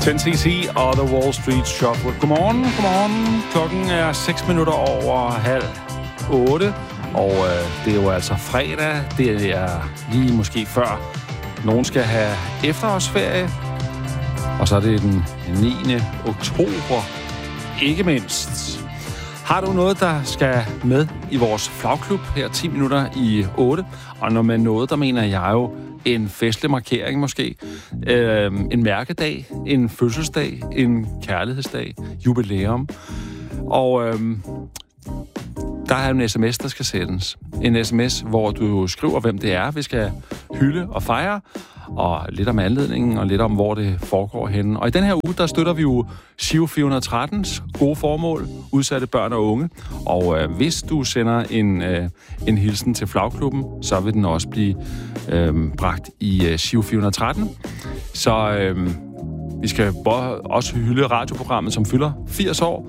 10cc og The Wall Street Shuffle. Godmorgen. Klokken er 6 minutter over 7:30. Og det er jo altså fredag. Det er lige måske før nogen skal have efterårsferie. Og så er det den 9. oktober. Ikke mindst. Har du noget, der skal med i vores flagklub her 10 minutter i 8? Og når med noget, der mener jeg jo en festlig markering måske. En mærkedag, en fødselsdag, en kærlighedsdag, jubilæum. Og der er en sms, der skal sendes. En sms, hvor du skriver, hvem det er, vi skal hylde og fejre. Og lidt om anledningen, og lidt om, hvor det foregår henne. Og i den her uge, der støtter vi jo Giro 413's gode formål, udsatte børn og unge. Og hvis du sender en hilsen til flagklubben, så vil den også blive bragt i Giro 413. Så vi skal også hylde radioprogrammet, som fylder 80 år.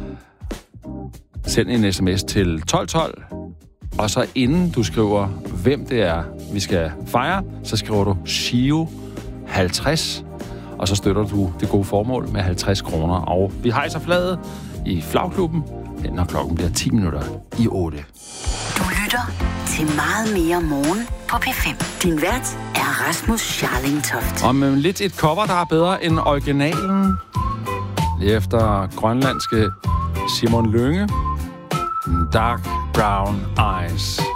Send en sms til 1212. Og så inden du skriver, hvem det er, vi skal fejre, så skriver du Giro 50, og så støtter du det gode formål med 50 kroner. Og vi hejser flaget i flagklubben, når klokken bliver 10 minutter i 8. Du lytter til Meget mere morgen på P5. Din vært er Rasmus Scharling Toft. Og med lidt et cover, der er bedre end originalen. Lige efter grønlandske Simon Lynge. Dark Brown Eyes.